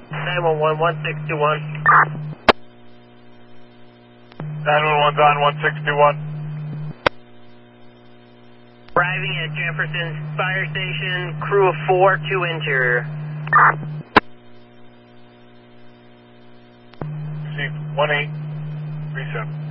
911, 1621. 911's on 1621. Arriving at Jefferson Fire Station, crew of 4 to interior. Received 1837.